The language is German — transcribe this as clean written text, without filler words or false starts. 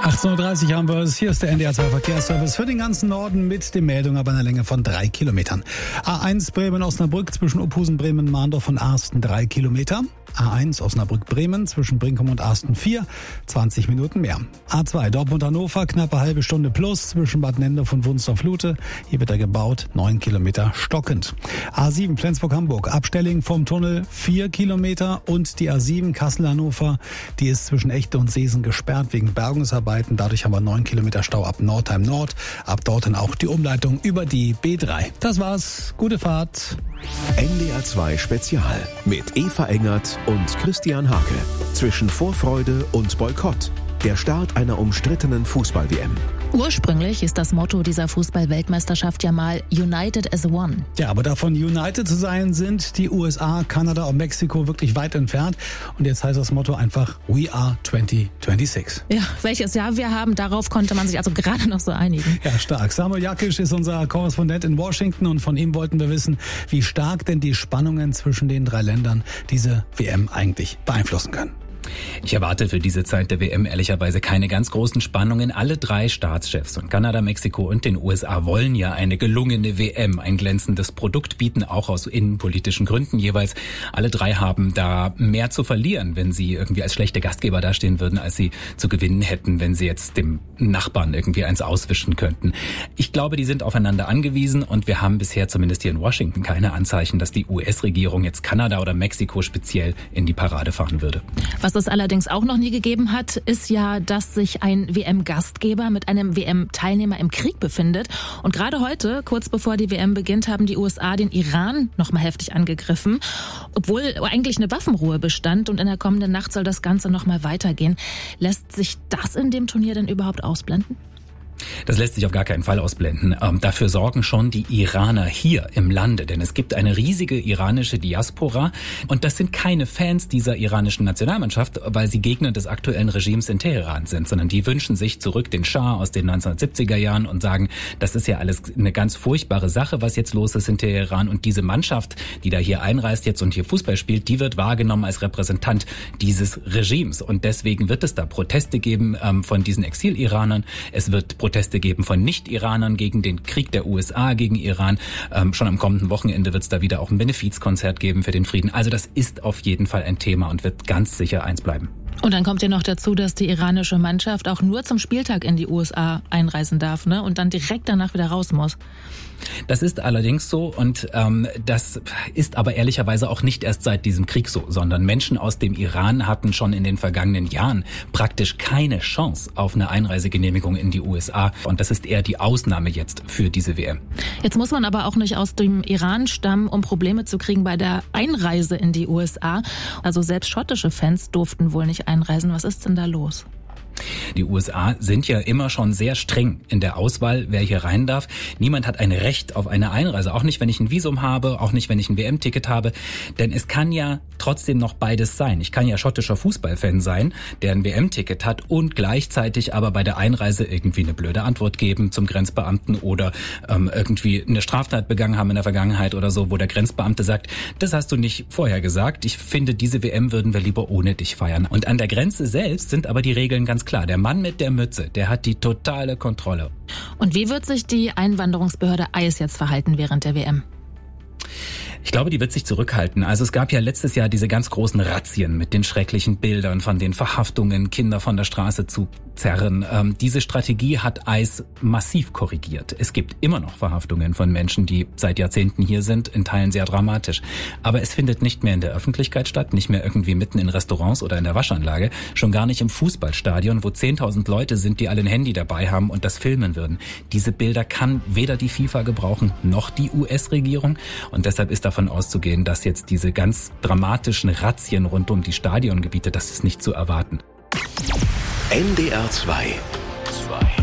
18.30 Uhr haben wir es. Hier ist der NDR 2 Verkehrsservice für den ganzen Norden mit den Meldungen aber einer Länge von 3 Kilometern. A1 Bremen-Osnabrück zwischen Ophusen, Bremen, Mahndorf und Arsten 3 Kilometer. A1 Osnabrück-Bremen zwischen Brinkum und Arsten 4, 20 Minuten mehr. A2 Dortmund-Hannover, knappe halbe Stunde plus zwischen Bad Nendorf und Wunstorf-Lute. Hier wird er gebaut, 9 Kilometer stockend. A7 Flensburg-Hamburg, Abstelling vom Tunnel 4 Kilometer und die A7 Kassel-Hannover, die ist zwischen Echte und Seesen gesperrt wegen Bergungsarbeiten. Dadurch haben wir 9 Kilometer Stau ab Nordheim Nord. Ab dort dann auch die Umleitung über die B3. Das war's. Gute Fahrt. NDR 2 Spezial mit Eva Engert und Christian Hake. Zwischen Vorfreude und Boykott. Der Start einer umstrittenen Fußball-WM. Ursprünglich ist das Motto dieser Fußball-Weltmeisterschaft ja mal United as One. Ja, aber davon united zu sein, sind die USA, Kanada und Mexiko wirklich weit entfernt. Und jetzt heißt das Motto einfach We are 2026. Ja, welches Jahr wir haben, darauf konnte man sich also gerade noch so einigen. Ja, stark. Samuel Jakisch ist unser Korrespondent in Washington und von ihm wollten wir wissen, wie stark denn die Spannungen zwischen den 3 Ländern diese WM eigentlich beeinflussen können. Ich erwarte für diese Zeit der WM ehrlicherweise keine ganz großen Spannungen. Alle 3 Staatschefs von Kanada, Mexiko und den USA wollen ja eine gelungene WM, ein glänzendes Produkt bieten, auch aus innenpolitischen Gründen jeweils. Alle 3 haben da mehr zu verlieren, wenn sie irgendwie als schlechte Gastgeber dastehen würden, als sie zu gewinnen hätten, wenn sie jetzt dem Nachbarn irgendwie eins auswischen könnten. Ich glaube, die sind aufeinander angewiesen und wir haben bisher zumindest hier in Washington keine Anzeichen, dass die US-Regierung jetzt Kanada oder Mexiko speziell in die Parade fahren würde. Was es allerdings auch noch nie gegeben hat, ist ja, dass sich ein WM-Gastgeber mit einem WM-Teilnehmer im Krieg befindet. Und gerade heute, kurz bevor die WM beginnt, haben die USA den Iran nochmal heftig angegriffen, obwohl eigentlich eine Waffenruhe bestand und in der kommenden Nacht soll das Ganze nochmal weitergehen. Lässt sich das in dem Turnier denn überhaupt ausblenden? Das lässt sich auf gar keinen Fall ausblenden. Dafür sorgen schon die Iraner hier im Lande, denn es gibt eine riesige iranische Diaspora und das sind keine Fans dieser iranischen Nationalmannschaft, weil sie Gegner des aktuellen Regimes in Teheran sind, sondern die wünschen sich zurück den Schah aus den 1970er Jahren und sagen, das ist ja alles eine ganz furchtbare Sache, was jetzt los ist in Teheran und diese Mannschaft, die da hier einreist jetzt und hier Fußball spielt, die wird wahrgenommen als Repräsentant dieses Regimes und deswegen wird es da Proteste geben von diesen Exil-Iranern. Es wird Proteste geben von Nicht-Iranern gegen den Krieg der USA gegen Iran. Schon am kommenden Wochenende wird es da wieder auch ein Benefizkonzert geben für den Frieden. Also das ist auf jeden Fall ein Thema und wird ganz sicher eins bleiben. Und dann kommt ja noch dazu, dass die iranische Mannschaft auch nur zum Spieltag in die USA einreisen darf, ne? Und dann direkt danach wieder raus muss. Das ist allerdings so und das ist aber ehrlicherweise auch nicht erst seit diesem Krieg so, sondern Menschen aus dem Iran hatten schon in den vergangenen Jahren praktisch keine Chance auf eine Einreisegenehmigung in die USA und das ist eher die Ausnahme jetzt für diese WM. Jetzt muss man aber auch nicht aus dem Iran stammen, um Probleme zu kriegen bei der Einreise in die USA. Also selbst schottische Fans durften wohl nicht einreisen. Was ist denn da los? Die USA sind ja immer schon sehr streng in der Auswahl, wer hier rein darf. Niemand hat ein Recht auf eine Einreise, auch nicht, wenn ich ein Visum habe, auch nicht, wenn ich ein WM-Ticket habe. Denn es kann ja trotzdem noch beides sein. Ich kann ja schottischer Fußballfan sein, der ein WM-Ticket hat und gleichzeitig aber bei der Einreise irgendwie eine blöde Antwort geben zum Grenzbeamten oder irgendwie eine Straftat begangen haben in der Vergangenheit oder so, wo der Grenzbeamte sagt, das hast du nicht vorher gesagt. Ich finde, diese WM würden wir lieber ohne dich feiern. Und an der Grenze selbst sind aber die Regeln ganz klar. Der Mann mit der Mütze, der hat die totale Kontrolle. Und wie wird sich die Einwanderungsbehörde ICE jetzt verhalten während der WM? Ich glaube, die wird sich zurückhalten. Also es gab ja letztes Jahr diese ganz großen Razzien mit den schrecklichen Bildern von den Verhaftungen, Kinder von der Straße zu zerren. Diese Strategie hat ICE massiv korrigiert. Es gibt immer noch Verhaftungen von Menschen, die seit Jahrzehnten hier sind, in Teilen sehr dramatisch. Aber es findet nicht mehr in der Öffentlichkeit statt, nicht mehr irgendwie mitten in Restaurants oder in der Waschanlage, schon gar nicht im Fußballstadion, wo 10.000 Leute sind, die alle ein Handy dabei haben und das filmen würden. Diese Bilder kann weder die FIFA gebrauchen, noch die US-Regierung und deshalb ist davon auszugehen, dass jetzt diese ganz dramatischen Razzien rund um die Stadiongebiete, das ist nicht zu erwarten. NDR 2